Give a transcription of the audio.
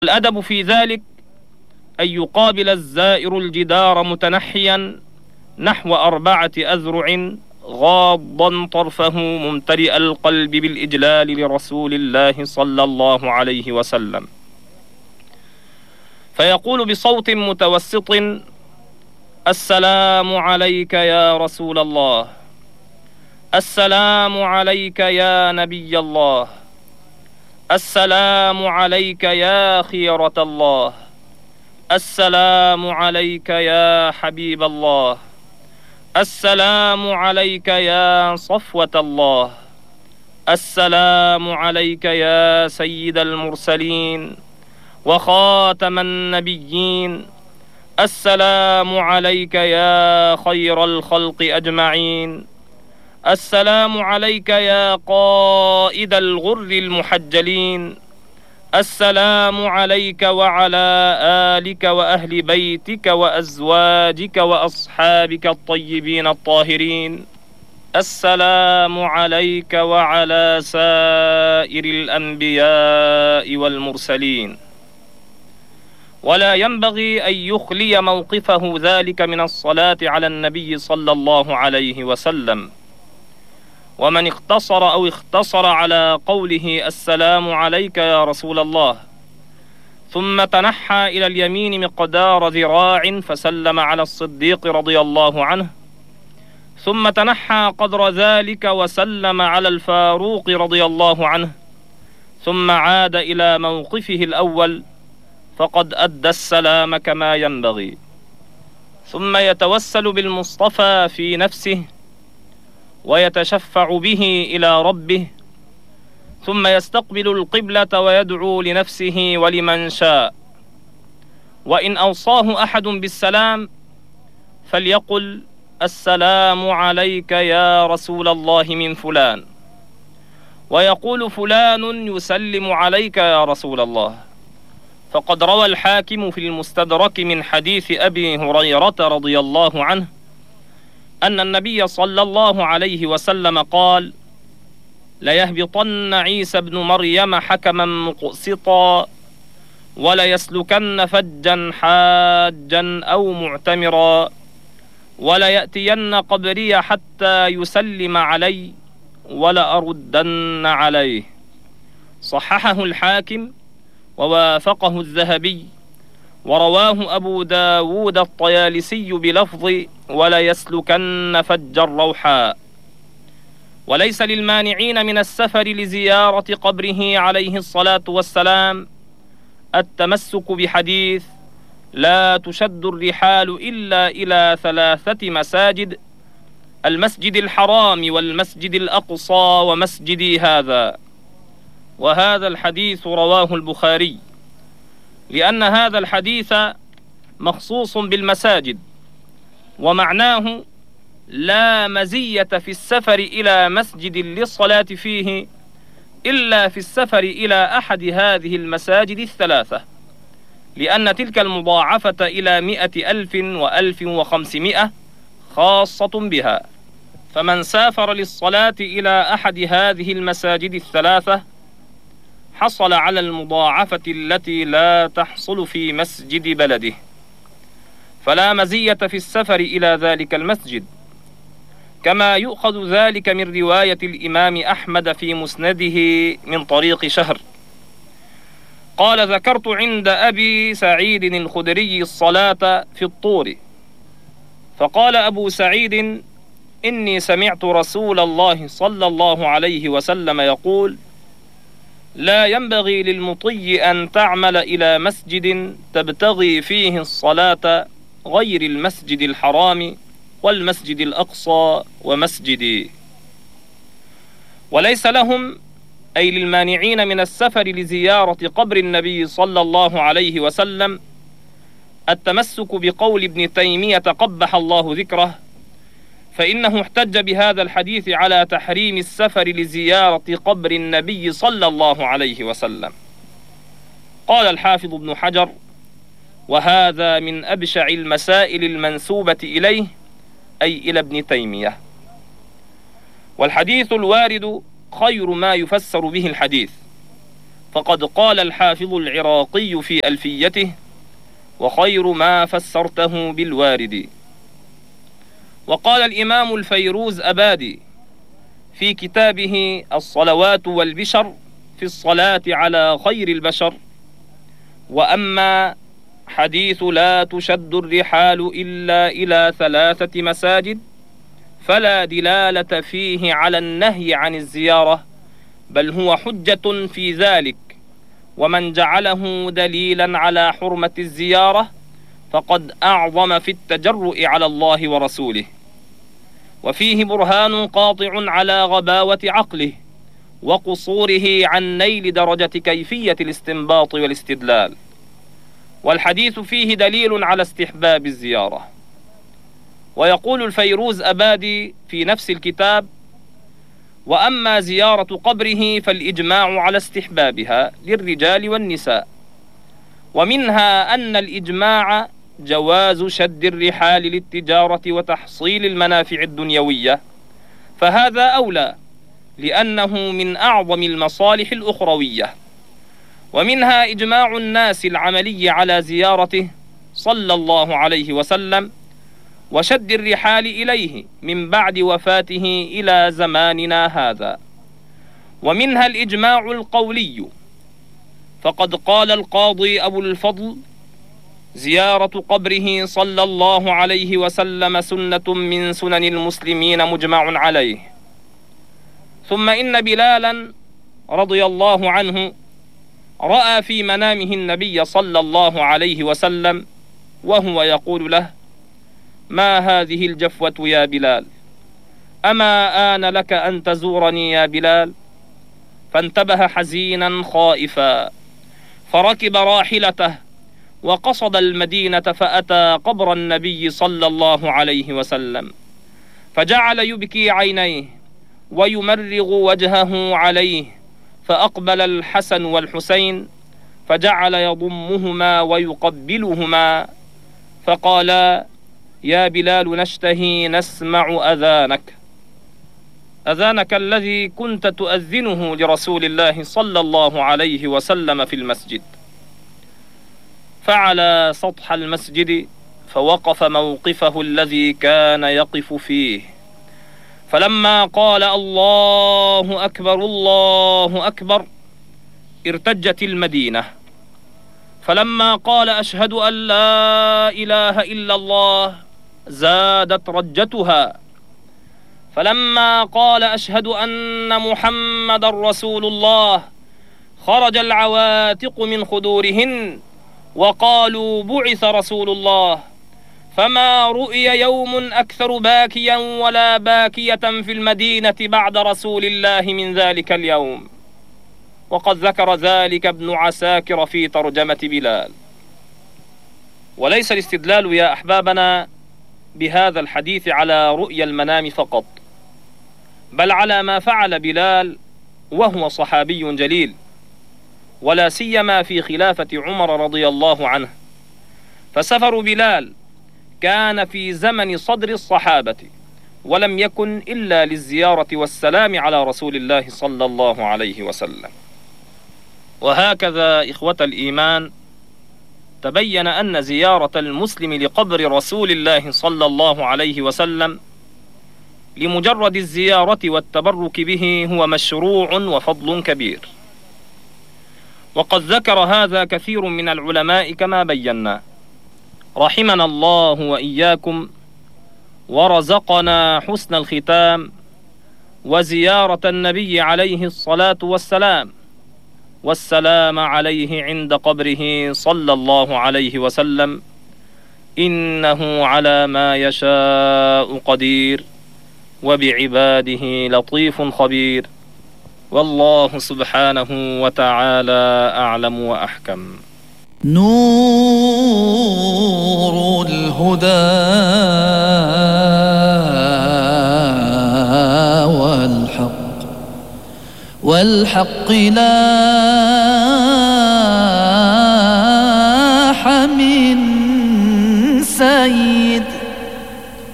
الأدب في ذلك أن يقابل الزائر الجدار متنحيا نحو 4 أذرع غاضا طرفه ممتلئ القلب بالإجلال لرسول الله صلى الله عليه وسلم، فيقول بصوت متوسط: السلام عليك يا رسول الله، السلام عليك يا نبي الله، السلام عليك يا خيرة الله، السلام عليك يا حبيب الله، السلام عليك يا صفوة الله، السلام عليك يا سيد المرسلين وخاتم النبيين، السلام عليك يا خير الخلق أجمعين، السلام عليك يا قائد الغر المحجلين، السلام عليك وعلى آلك وأهل بيتك وأزواجك وأصحابك الطيبين الطاهرين، السلام عليك وعلى سائر الأنبياء والمرسلين. ولا ينبغي أن يخلي موقفه ذلك من الصلاة على النبي صلى الله عليه وسلم. ومن اختصر على قوله السلام عليك يا رسول الله ثم تنحى إلى اليمين مقدار ذراع فسلم على الصديق رضي الله عنه، ثم تنحى قدر ذلك وسلم على الفاروق رضي الله عنه، ثم عاد إلى موقفه الأول، فقد أدى السلام كما ينبغي. ثم يتوسل بالمصطفى في نفسه ويتشفع به إلى ربه، ثم يستقبل القبلة ويدعو لنفسه ولمن شاء. وإن أوصاه أحد بالسلام فليقل: السلام عليك يا رسول الله من فلان، ويقول فلان يسلم عليك يا رسول الله. فقد روى الحاكم في المستدرك من حديث أبي هريرة رضي الله عنه أن النبي صلى الله عليه وسلم قال: ليهبطن عيسى بن مريم حكما مقسطا، وليسلكن فجا حاجا أو معتمرا، وليأتين قبري حتى يسلم علي، ولأردن عليه. صححه الحاكم ووافقه الذهبي، ورواه أبو داود الطيالسي بلفظ: وليسلكن فجا روحا. وليس للمانعين من السفر لزيارة قبره عليه الصلاة والسلام التمسك بحديث: لا تشد الرحال إلا إلى 3 مساجد، المسجد الحرام والمسجد الأقصى ومسجدي هذا. وهذا الحديث رواه البخاري، لأن هذا الحديث مخصوص بالمساجد، ومعناه: لا مزية في السفر إلى مسجد للصلاة فيه إلا في السفر إلى أحد هذه المساجد ال3، لأن تلك المضاعفة إلى 100,000 و1500 خاصة بها. فمن سافر للصلاة إلى أحد هذه المساجد ال3 حصل على المضاعفة التي لا تحصل في مسجد بلده، فلا مزية في السفر إلى ذلك المسجد. كما يؤخذ ذلك من رواية الإمام أحمد في مسنده من طريق شهر قال: ذكرت عند أبي سعيد الخدري الصلاة في الطور، فقال أبو سعيد: إني سمعت رسول الله صلى الله عليه وسلم يقول: لا ينبغي للمطي أن تعمل إلى مسجد تبتغي فيه الصلاة غير المسجد الحرام والمسجد الأقصى ومسجدي. وليس لهم، أي للمانعين من السفر لزيارة قبر النبي صلى الله عليه وسلم، التمسك بقول ابن تيمية قبح الله ذكره، فإنه احتج بهذا الحديث على تحريم السفر لزيارة قبر النبي صلى الله عليه وسلم. قال الحافظ ابن حجر: وهذا من أبشع المسائل المنسوبة إليه، أي إلى ابن تيمية. والحديث الوارد خير ما يفسر به الحديث، فقد قال الحافظ العراقي في ألفيته: وخير ما فسرته بالوارد. وقال الإمام الفيروز أبادي في كتابه الصلوات والبشر في الصلاة على خير البشر: وأما حديث لا تشد الرحال إلا إلى 3 مساجد فلا دلالة فيه على النهي عن الزيارة، بل هو حجة في ذلك، ومن جعله دليلا على حرمة الزيارة فقد أعظم في التجرؤ على الله ورسوله، وفيه برهان قاطع على غباوة عقله وقصوره عن نيل درجة كيفية الاستنباط والاستدلال، والحديث فيه دليل على استحباب الزيارة. ويقول الفيروز أبادي في نفس الكتاب: وأما زيارة قبره فالإجماع على استحبابها للرجال والنساء، ومنها أن الإجماع جواز شد الرحال للتجارة وتحصيل المنافع الدنيوية، فهذا أولى لأنه من أعظم المصالح الأخروية. ومنها إجماع الناس العملي على زيارته صلى الله عليه وسلم وشد الرحال إليه من بعد وفاته إلى زماننا هذا. ومنها الإجماع القولي، فقد قال القاضي أبو الفضل: زيارة قبره صلى الله عليه وسلم سنة من سنن المسلمين مجمع عليه. ثم إن بلالا رضي الله عنه رأى في منامه النبي صلى الله عليه وسلم وهو يقول له: ما هذه الجفوة يا بلال؟ أما آن لك أن تزورني يا بلال؟ فانتبه حزينا خائفا، فركب راحلته وقصد المدينة، فأتى قبر النبي صلى الله عليه وسلم، فجعل يبكي عينيه ويمرغ وجهه عليه، فأقبل الحسن والحسين فجعل يضمهما ويقبلهما، فقالا: يا بلال نشتهي نسمع أذانك الذي كنت تؤذنه لرسول الله صلى الله عليه وسلم في المسجد. فعلى سطح المسجد فوقف موقفه الذي كان يقف فيه، فلما قال: الله أكبر الله أكبر، ارتجت المدينة. فلما قال: أشهد أن لا إله إلا الله، زادت رجتها. فلما قال: أشهد أن محمد رسول الله، خرج العواتق من خدورهن وقالوا: بعث رسول الله. فما رؤي يوم أكثر باكيا ولا باكية في المدينة بعد رسول الله من ذلك اليوم. وقد ذكر ذلك ابن عساكر في ترجمة بلال. وليس الاستدلال يا أحبابنا بهذا الحديث على رؤيا المنام فقط، بل على ما فعل بلال وهو صحابي جليل، ولا سيما في خلافة عمر رضي الله عنه. فسفر بلال كان في زمن صدر الصحابة، ولم يكن إلا للزيارة والسلام على رسول الله صلى الله عليه وسلم. وهكذا إخوة الإيمان، تبين أن زيارة المسلم لقبر رسول الله صلى الله عليه وسلم لمجرد الزيارة والتبرك به هو مشروع وفضل كبير، وقد ذكر هذا كثير من العلماء كما بينا، رحمنا الله وإياكم، ورزقنا حسن الختام وزيارة النبي عليه الصلاة والسلام عليه عند قبره صلى الله عليه وسلم، إنه على ما يشاء قدير وبعباده لطيف خبير، والله سبحانه وتعالى أعلم وأحكم. نور الهدى والحق لا